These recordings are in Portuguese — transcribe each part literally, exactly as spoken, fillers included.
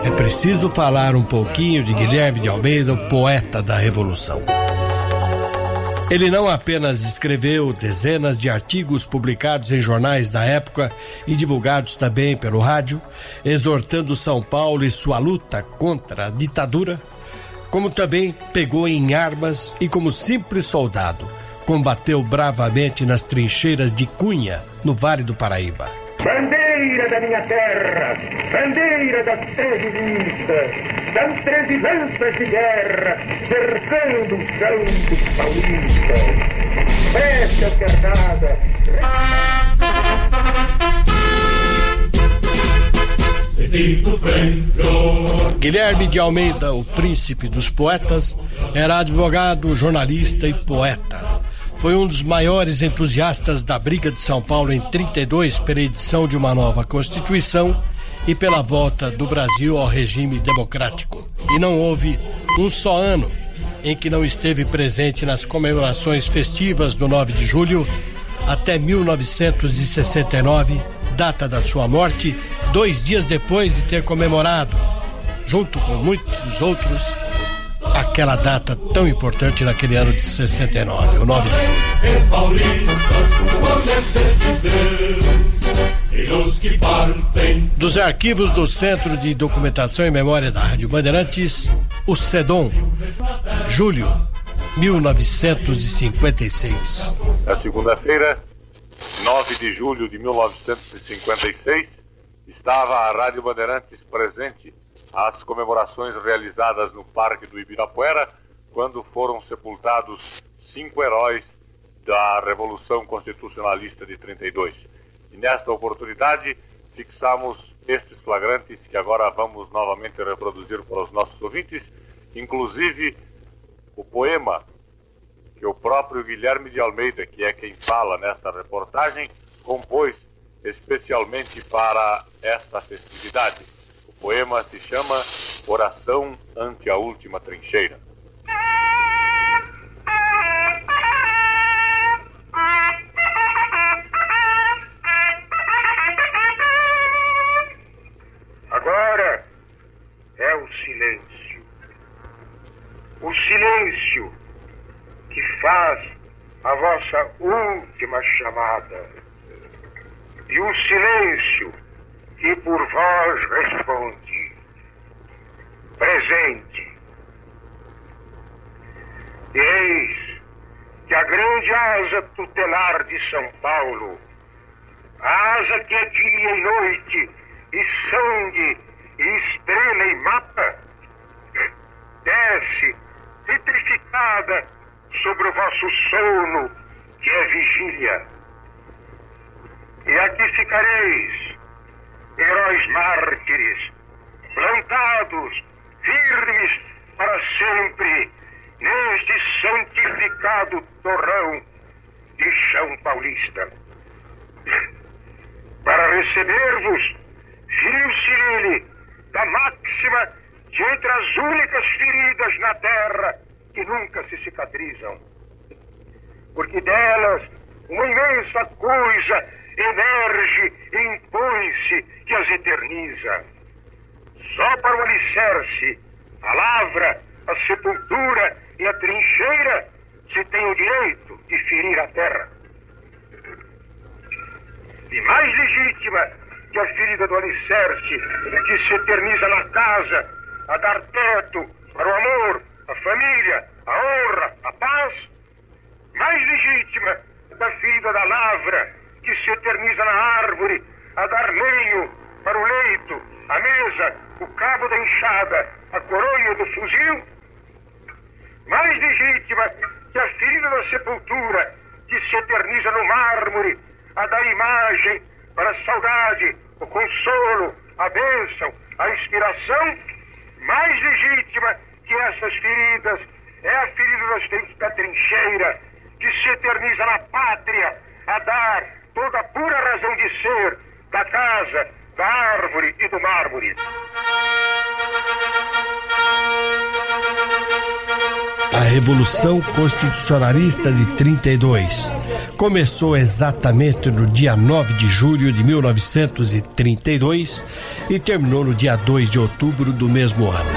É preciso falar um pouquinho de Guilherme de Almeida, o poeta da Revolução. Ele não apenas escreveu dezenas de artigos publicados em jornais da época e divulgados também pelo rádio, exortando São Paulo e sua luta contra a ditadura, como também pegou em armas e, como simples soldado, combateu bravamente nas trincheiras de Cunha, no Vale do Paraíba. Bandeira da minha terra, bandeira das treze listas, das treze lanças de guerra, cercando o chão dos paulistas. Preste alternada. Guilherme de Almeida, o príncipe dos poetas, era advogado, jornalista e poeta. Foi um dos maiores entusiastas da briga de São Paulo em trinta e dois pela edição de uma nova Constituição e pela volta do Brasil ao regime democrático. E não houve um só ano em que não esteve presente nas comemorações festivas do nove de julho até mil novecentos e sessenta e nove, data da sua morte, dois dias depois de ter comemorado, junto com muitos outros, aquela data tão importante naquele ano de sessenta e nove, o nove de julho. Dos arquivos do Centro de Documentação e Memória da Rádio Bandeirantes, o CEDOM, julho mil novecentos e cinquenta e seis. Na segunda-feira, nove de julho de mil novecentos e cinquenta e seis, estava a Rádio Bandeirantes presente às comemorações realizadas no Parque do Ibirapuera, quando foram sepultados cinco heróis da Revolução Constitucionalista de trinta e dois. E nesta oportunidade fixamos estes flagrantes que agora vamos novamente reproduzir para os nossos ouvintes, inclusive o poema que o próprio Guilherme de Almeida, que é quem fala nesta reportagem, compôs especialmente para esta festividade. O poema se chama Oração ante a Última Trincheira. Agora é o silêncio. O silêncio que faz a vossa última chamada. E o silêncio que por vós responde. Presente. E eis que a grande asa tutelar de São Paulo, a asa que é dia e noite, e sangue, e estrela e mapa, desce, petrificada, sobre o vosso sono, que é vigília. E aqui ficareis, heróis mártires, plantados, firmes para sempre, neste santificado torrão de chão paulista. Para receber-vos, fio-se nele da máxima de entre as únicas feridas na terra que nunca se cicatrizam. Porque delas uma imensa coisa emerge e impõe-se que as eterniza. Só para o alicerce, a lavra, a sepultura e a trincheira se tem o direito de ferir a terra. E mais legítima que a ferida do alicerce, que se eterniza na casa, a dar teto para o amor, a família, a honra, a paz, mais legítima da ferida da lavra, que se eterniza na árvore, a dar lenho para o leito, a mesa, o cabo da enxada, a coronha do fuzil, mais legítima que a ferida da sepultura, que se eterniza no mármore, a dar imagem para a saudade, o consolo, a bênção, a inspiração, mais legítima que essas feridas é a ferida da trincheira, que se eterniza na pátria, a dar toda a pura razão de ser da casa, da árvore e do mármore. A Revolução Constitucionalista de trinta e dois, começou exatamente no dia nove de julho de mil novecentos e trinta e dois e terminou no dia dois de outubro do mesmo ano.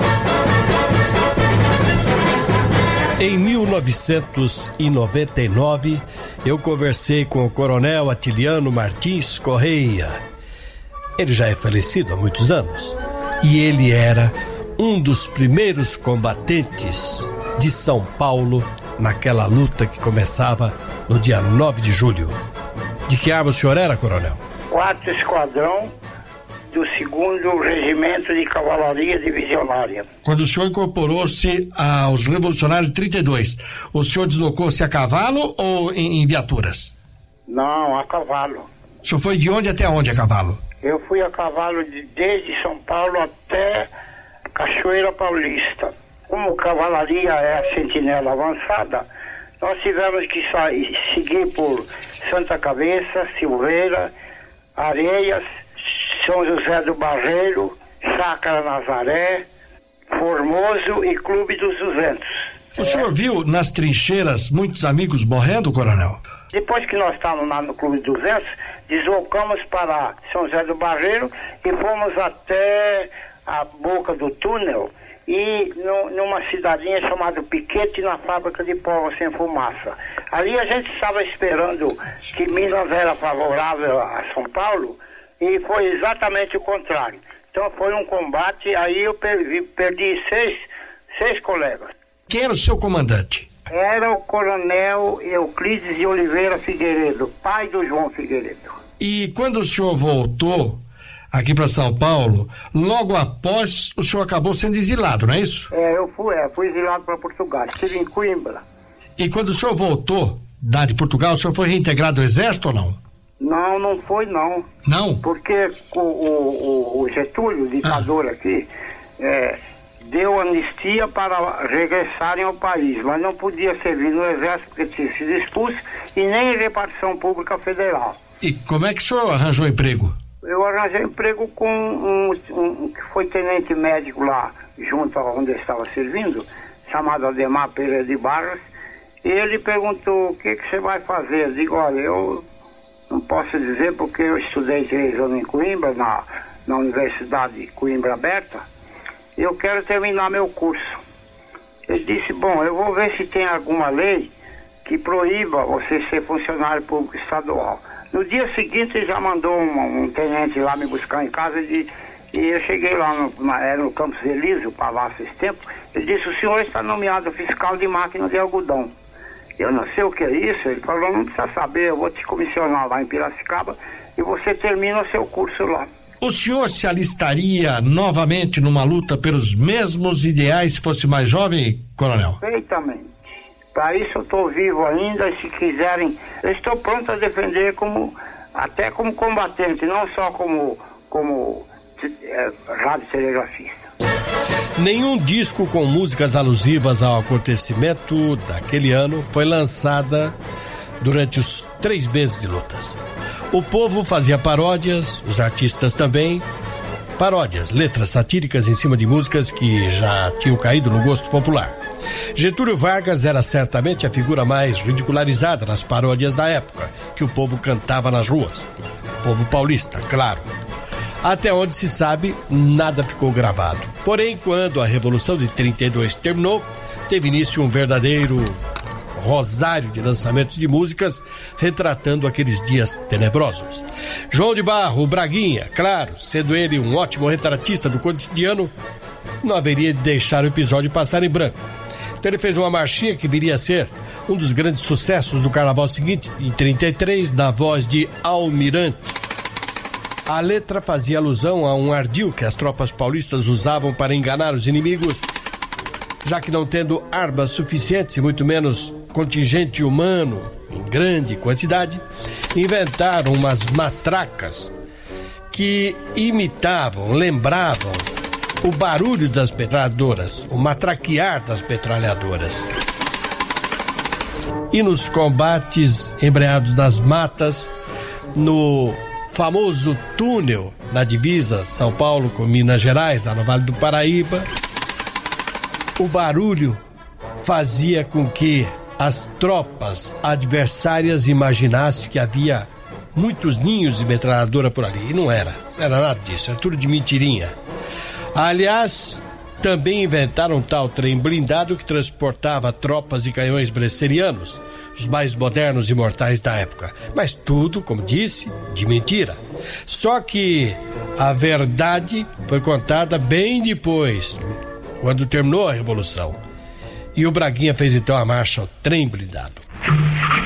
Em mil novecentos e noventa e nove, eu conversei com o coronel Atiliano Martins Correia. Ele já é falecido há muitos anos e ele era um dos primeiros combatentes de São Paulo naquela luta que começava no dia nove de julho. De que arma o senhor era, coronel? Quarto Esquadrão do segundo Regimento de Cavalaria Divisionária. Quando o senhor incorporou-se aos revolucionários de trinta e dois, o senhor deslocou-se a cavalo ou em, em viaturas? Não, a cavalo. O senhor foi de onde até onde a cavalo? Eu fui a cavalo de, desde São Paulo até Cachoeira Paulista. Como cavalaria é a sentinela avançada, nós tivemos que sair, seguir por Santa Cabeça, Silveira, Areias, São José do Barreiro, Chácara Nazaré, Formoso e Clube dos duzentos. O senhor viu nas trincheiras muitos amigos morrendo, coronel? Depois que nós estávamos lá no Clube duzentos, deslocamos para São José do Barreiro e fomos até a boca do túnel e no, numa cidadinha chamada Piquete, na fábrica de pólvora sem fumaça. Ali a gente estava esperando que Minas era favorável a São Paulo e foi exatamente o contrário. Então foi um combate, aí eu perdi, perdi seis, seis colegas. Quem era o seu comandante? Era o coronel Euclides de Oliveira Figueiredo, pai do João Figueiredo. E quando o senhor voltou aqui para São Paulo, logo após o senhor acabou sendo exilado, não é isso? É, eu fui, é, fui exilado para Portugal, estive em Coimbra. E quando o senhor voltou da de Portugal, o senhor foi reintegrado ao exército ou não? Não, não foi não. Não? Porque o, o, o Getúlio, o ditador ah. aqui, é, deu anistia para regressarem ao país, mas não podia servir no exército porque tinha sido expulso e nem em repartição pública federal. E como é que o senhor arranjou emprego? Eu arranjei emprego com um, um que foi tenente médico lá, junto a onde eu estava servindo, chamado Ademar Pereira de Barras, e ele perguntou, o que, que você vai fazer? Eu digo, olha, eu não posso dizer porque eu estudei três anos em Coimbra, na, na Universidade Coimbra Aberta, e eu quero terminar meu curso. Ele disse, bom, eu vou ver se tem alguma lei que proíba você ser funcionário público estadual. No dia seguinte ele já mandou um, um tenente lá me buscar em casa e, e eu cheguei lá, no, na, era no Campos Elísio, Palácio esse tempo. Ele disse, o senhor está nomeado fiscal de máquina de algodão. Eu não sei o que é isso. Ele falou, não precisa saber, eu vou te comissionar lá em Piracicaba e você termina o seu curso lá. O senhor se alistaria novamente numa luta pelos mesmos ideais se fosse mais jovem, coronel? Perfeitamente. Para isso eu estou vivo ainda, e se quiserem, eu estou pronto a defender como, até como combatente, não só como, como é, radiotelegrafista. Nenhum disco com músicas alusivas ao acontecimento daquele ano foi lançada durante os três meses de lutas. O povo fazia paródias, os artistas também. Paródias, letras satíricas em cima de músicas que já tinham caído no gosto popular. Getúlio Vargas era certamente a figura mais ridicularizada nas paródias da época, que o povo cantava nas ruas. O povo paulista, claro. Até onde se sabe, nada ficou gravado. Porém, quando a Revolução de trinta e dois terminou, teve início um verdadeiro rosário de lançamentos de músicas retratando aqueles dias tenebrosos. João de Barro, o Braguinha, claro, sendo ele um ótimo retratista do cotidiano, não haveria de deixar o episódio passar em branco. Então ele fez uma marchinha que viria a ser um dos grandes sucessos do carnaval seguinte, em trinta e três, na voz de Almirante. A letra fazia alusão a um ardil que as tropas paulistas usavam para enganar os inimigos, já que não tendo armas suficientes e muito menos contingente humano em grande quantidade, inventaram umas matracas que imitavam, lembravam o barulho das metralhadoras, o matraquear das metralhadoras. E nos combates embreados nas matas, no famoso túnel na divisa São Paulo com Minas Gerais, lá no Vale do Paraíba, o barulho fazia com que as tropas adversárias imaginassem que havia muitos ninhos de metralhadora por ali. E não era, não era nada disso, era tudo de mentirinha. Aliás, também inventaram um tal trem blindado que transportava tropas e canhões bresserianos, os mais modernos e mortais da época. Mas tudo, como disse, de mentira. Só que a verdade foi contada bem depois, quando terminou a Revolução. E o Braguinha fez então a marcha ao trem blindado.